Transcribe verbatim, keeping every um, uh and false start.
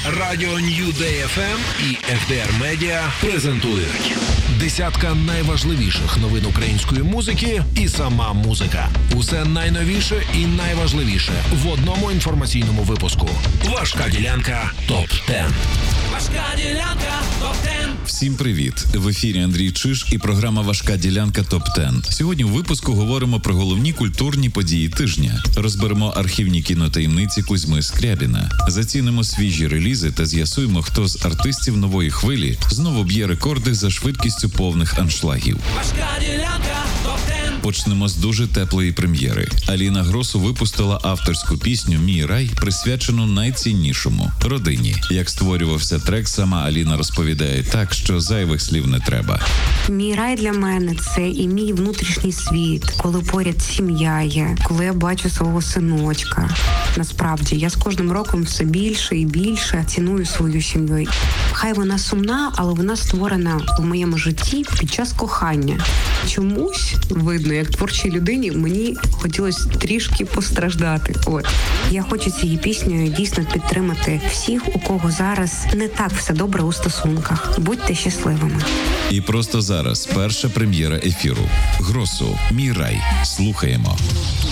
Радіо New Day еф ем і еф ді ар Media презентують десятка найважливіших новин української музики і сама музика. Усе найновіше і найважливіше в одному інформаційному випуску. Важка ділянка топ десять. Важка ділянка топ десять. Всім привіт! В ефірі Андрій Чиж і програма «Важка ділянка топ десять». Сьогодні у випуску говоримо про головні культурні події тижня. Розберемо архівні кінотаємниці Кузьми Скрябіна. Зацінимо свіжі релізи та з'ясуємо, хто з артистів нової хвилі знову б'є рекорди за швидкістю повних аншлагів. Важка ділянка топ десять. Почнемо з дуже теплої прем'єри. Аліна Гросу випустила авторську пісню «Мій рай», присвячену найціннішому – родині. Як створювався трек, сама Аліна розповідає так, що зайвих слів не треба. Мій рай для мене – це і мій внутрішній світ, коли поряд сім'я є, коли я бачу свого синочка. Насправді, я з кожним роком все більше і більше ціную свою сім'ю. Хай вона сумна, але вона створена в моєму житті під час кохання. Чомусь, видно, як творчій людині, мені хотілося трішки постраждати. От. Я хочу цією піснею дійсно підтримати всіх, у кого зараз не так все добре у стосунках. Будьте щасливими. І просто зараз перша прем'єра ефіру. Гросу «Мій рай». Слухаємо.